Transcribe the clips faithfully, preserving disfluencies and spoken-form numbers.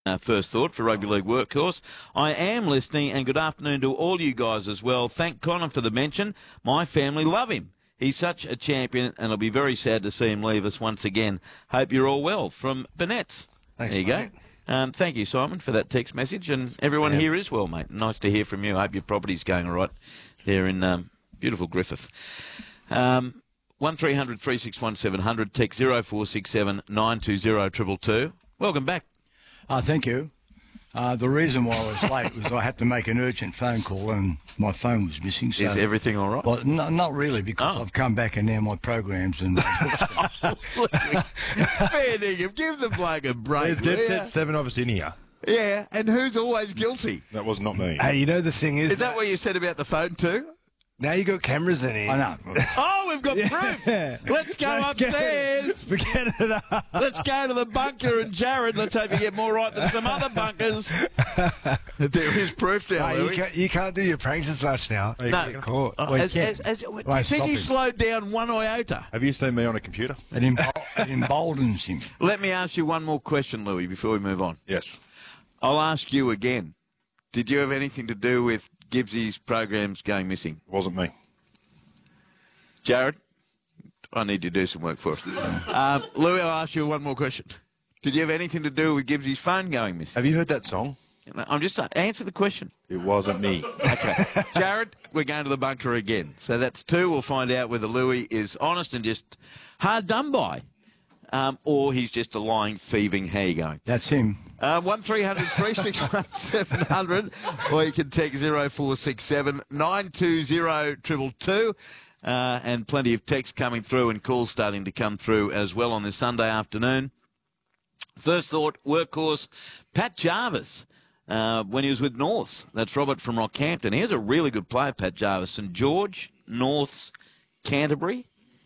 Uh, first thought for Rugby League Workhorse. I am listening, and good afternoon to all you guys as well. Thank Connor for the mention. My family love him. He's such a champion, and I'll be very sad to see him leave us once again. Hope you're all well. From Burnetts. Thanks, there you mate. go. Um, thank you, Simon, for that text message, and everyone Yeah. here is well, mate. Nice to hear from you. I hope your property's going all right there in um, beautiful Griffith. Um, one three hundred three six one seven hundred, text zero four six seven nine two zero two two two. Welcome back. Uh, thank you. Uh, the reason why I was late was I had to make an urgent phone call and my phone was missing. So, Is everything all right? Well, no, not really, because Oh. I've come back and now my programs and Fair dinkum, give the bloke a break. There's dead will ya? set seven of us in here. Yeah, and who's always guilty? That was not me. Hey, you know the thing is, Is that what you said about the phone too? now you got cameras in here. I know. Oh, we've got proof. Let's go Let's go. upstairs. Forget it. Up. Let's go to the bunker and Jared. Let's hope you get more right than some other bunkers. There is proof now, Hey, you, Louis. can't, you can't do your pranks as much now. Hey, No. you Get go. caught. Oh, Wait, as, yeah. as, as, do you Wait, think stop he it. slowed down one iota? Have you seen me on a computer? It, embol- it emboldens him. Let me ask you one more question, Louis, before we move on. Yes. I'll ask you again. Did you have anything to do with Gibbsy's programs going missing? It wasn't me. Jared, I need you to do some work for us. Um, Louis, I'll ask you one more question. Did you have anything to do with Gibbsy's phone going missing? Have you heard that song? I'm just answer the question. It wasn't me. Okay, Jared, we're going to the bunker again. So that's two. We'll find out whether Louis is honest and just hard done by, um, or he's just a lying, thieving. How you going? That's him. Um, one three hundred three six one seven hundred, or you can text zero four six seven nine two zero two two two. Uh, and plenty of texts coming through and calls starting to come through as well on this Sunday afternoon. First thought, workhorse, Pat Jarvis, uh, when he was with Norths. That's Robert from Rockhampton. He's a really good player, Pat Jarvis. St George, Norths, Canterbury.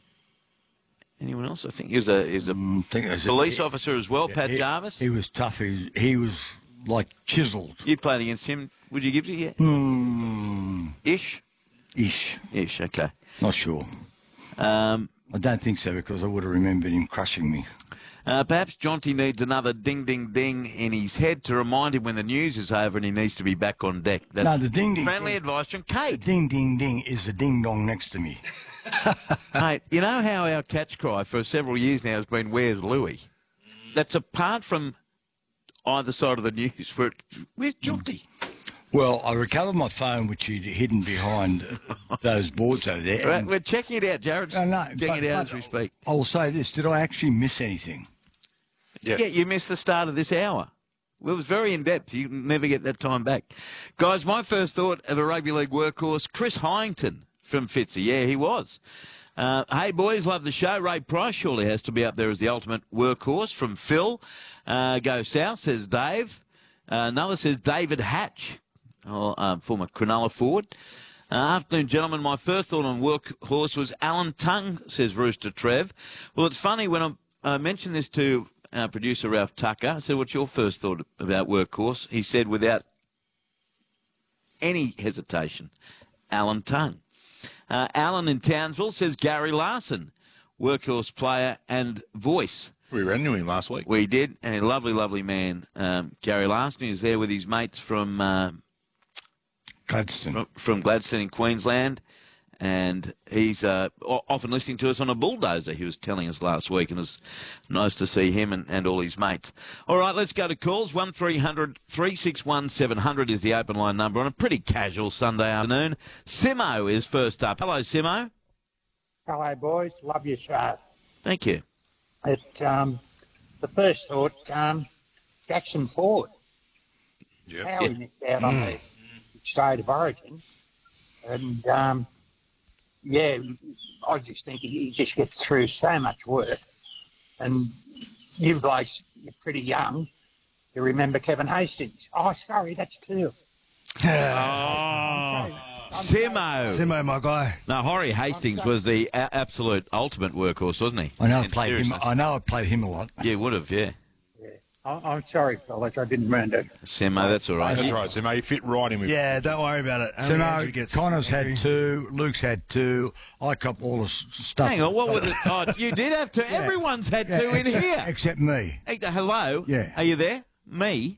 Anyone else? I think he was a, he was a Mm, think it was- police he- officer as well, Pat he, Jarvis. He was tough. He was, he was like chiselled. You played against him. Would you give it? Yeah. Hmm. Ish? Ish. Ish, okay. Not sure. Um, I don't think so because I would have remembered him crushing me. uh, perhaps Jonty needs another ding, ding, ding in his head to remind him when the news is over and he needs to be back on deck. That's No, the ding, ding, friendly ding. advice from The Kate. ding, ding, ding is the ding dong next to me. Mate, you know how our catch cry for several years now has been, "Where's Louis?" That's apart from either side of the news. Where, where's Jonty? Well, I recovered my phone, which he'd hidden behind those boards over there. Right, and- we're checking it out, Jared. No, no, checking but- it out but as we speak. I'll say this: did I actually miss anything? Yes. Yeah, you missed the start of this hour. It was very in-depth. You can never get that time back. Guys, my first thought of a rugby league workhorse, Chris Hyington from Fitzy. Yeah, he was. Uh, hey, boys, love the show. Ray Price surely has to be up there as the ultimate workhorse from Phil. Uh, go south, says Dave. Uh, another says David Hatch, oh, uh, former Cronulla forward. Uh, afternoon, gentlemen. My first thought on workhorse was Alan Tongue, says Rooster Trev. Well, it's funny when I uh, mentioned this to our producer, Ralph Tucker. I said, what's your first thought about workhorse? He said, without any hesitation, Alan Tongue. Uh, Alan in Townsville says Gary Larson, workhorse player and voice. We ran into him last week. We did. A lovely, lovely man, um, Gary Larson. He was there with his mates from, uh, Gladstone. from from Gladstone in Queensland, and he's uh, o- often listening to us on a bulldozer. He was telling us last week, and it was nice to see him and, and all his mates. All right, let's go to calls. one three hundred three six one seven hundred is the open line number on a pretty casual Sunday afternoon. Simo is first up. Hello, Simo. Hello, boys. Love your show. Thank you. It, um, the first thought, um, Jackson Ford. Yeah. How he missed out on the state of origin. And, um, yeah, I just think he, he just gets through so much work. And you guys, you're pretty young. You remember Kevin Hastings. Oh, sorry, that's two. Oh, Simo. Simo, my guy. No, Horry Hastings was the a- absolute ultimate workhorse, wasn't he? I know I In played him. seriousness. I know I played him a lot. Yeah, would have, yeah. I- I'm sorry, fellas, I didn't mean to. Simo, that's all right. That's right, so mate, you fit right in with Yeah, don't worry about it. So Only no, Andrew gets Connor's angry. had two, Luke's had two. I cop all the s- stuff. Hang on, what was it? Oh, you did have two. Everyone's had Yeah, two in except, here. except me. Hey, hello? Yeah. Are you there? Me?